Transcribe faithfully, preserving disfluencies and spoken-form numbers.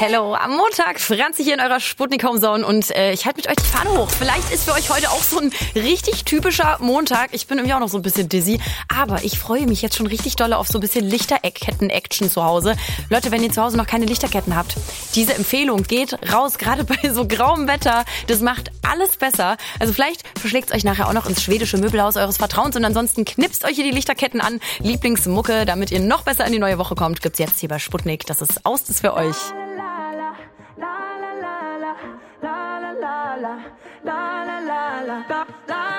Hello, am Montag Franzi hier in eurer Sputnik Homezone und äh, ich halte mit euch die Fahne hoch. Vielleicht ist für euch heute auch so ein richtig typischer Montag. Ich bin irgendwie auch noch so ein bisschen dizzy, aber ich freue mich jetzt schon richtig doll auf so ein bisschen Lichterketten-Action zu Hause. Leute, wenn ihr zu Hause noch keine Lichterketten habt, diese Empfehlung geht raus, gerade bei so grauem Wetter. Das macht alles besser. Also vielleicht verschlägt es euch nachher auch noch ins schwedische Möbelhaus eures Vertrauens und ansonsten knipst euch hier die Lichterketten an. Lieblingsmucke, damit ihr noch besser in die neue Woche kommt, gibt's jetzt hier bei Sputnik. Das ist aus, das für euch. La la la la la la la la la la la